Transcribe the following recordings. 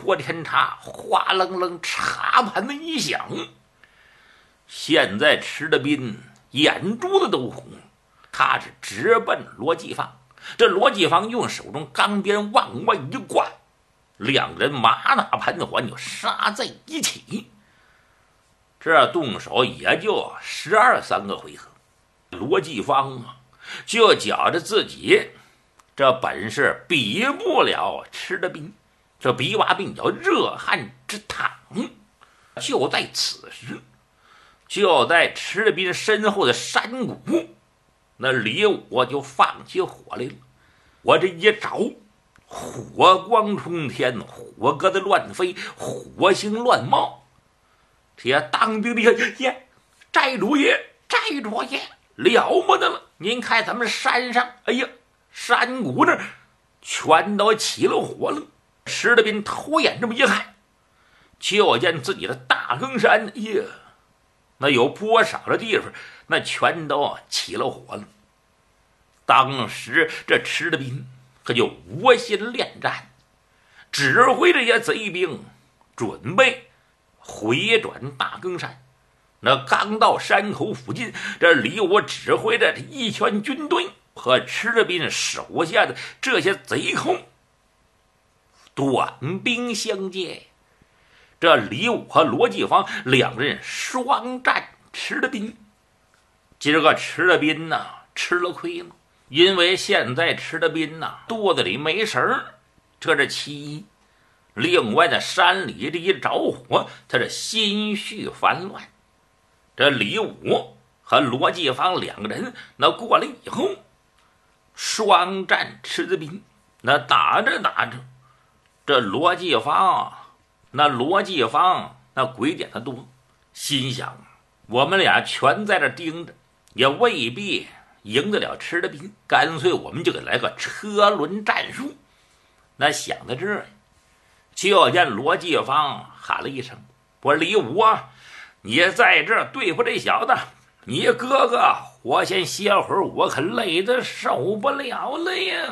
泼天茶，哗楞楞茶盘子一响。现在池德斌眼珠子都红，他是直奔罗继芳。这罗继芳用手中钢鞭往外一灌，两人马打盘环就杀在一起。这动手也就12-13个回合，罗继芳就觉着自己这本事比不了池德斌，这鼻洼鬓角热汗直淌。就在此时，就在池德斌身后的山谷，那李武就放起火来了。我这一着，火光冲天，火疙瘩乱飞，火星乱冒。这当兵的爷，寨主爷，寨主爷，了不得了！您看咱们山上，哎呀，山谷那儿全都起了火了。池德斌头眼这么一看，就见自己的大更山，哎呀，那有不少的地方那全都起了火了。当时这池德斌可就无心恋战，指挥这些贼兵准备回转大更山。那刚到山口附近，这李武指挥着一圈军队和池德斌手下的这些贼寇短兵相接。这李武和罗继芳两人双战池德斌。今儿个池德斌吃了亏了，因为现在池德斌肚子里没食儿，这是其一。另外呢，山里这一着火，他是心绪烦乱。这李武和罗继芳两个人那过来以后，双战池德斌。那打着打着，这罗继芳那鬼点子多，心想我们俩全在这盯着，也未必赢得了池德斌，干脆我们就给来个车轮战术。那想到这儿，就见罗继芳喊了一声：“我李武啊，你在这儿对付这小子，你哥哥我先歇会儿，我可累得受不了了呀。”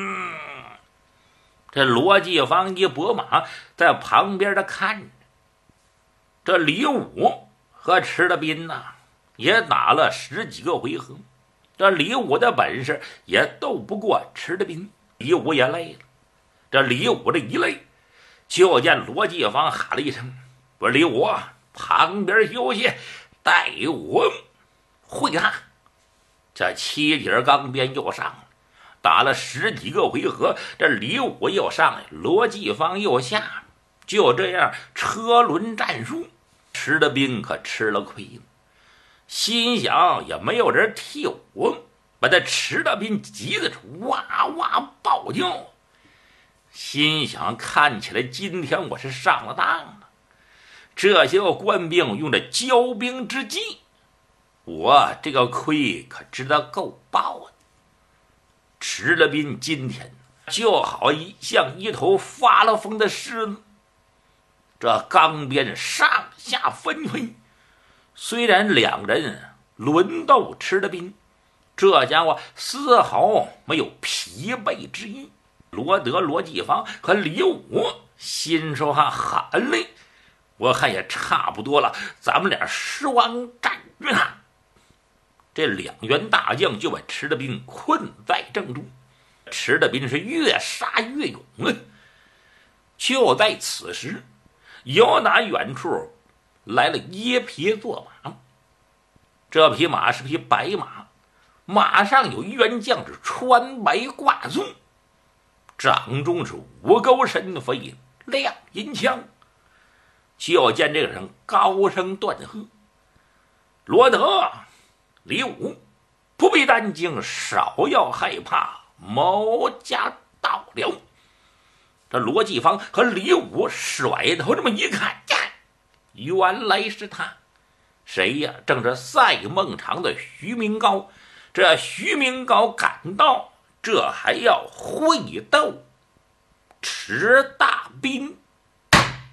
这罗继芳一拨马在旁边的看着。这李武和池德斌也打了10几个回合，这李武的本事也斗不过池德斌，李武也累了。这李武这一累，就见罗继芳喊了一声：“我说李武，旁边休息，待我会他。”这7节钢鞭又上了，打了10几个回合，这李武又上来，罗继芳又下，就这样车轮战术。池德斌可吃了亏了，心想也没有人替我，把这池德斌急得哇哇暴叫，心想看起来今天我是上了当了。这些个官兵用着骄兵之计，我这个亏可知道够报的。池德斌今天就好像一头发了疯的狮子，这钢鞭上下纷飞。虽然两人轮斗池德斌，这家伙丝毫没有疲惫之意。罗继芳和李武心说喊嘞，我看也差不多了，咱们俩双战于他。这两员大将就把池德斌困在正中，池德斌是越杀越勇啊。就在此时，有打远处来了一匹坐马，这匹马是匹白马，马上有一员将士穿白挂纵，掌中是五钩神飞，亮银枪。就见这个人高声断喝：“罗德、李武，不必担惊，少要害怕，某家到了。”这罗继芳和李武甩头这么一看，原来是他。谁呀？正是赛孟尝的徐明高。这徐明高赶到，这还要会斗池大斌。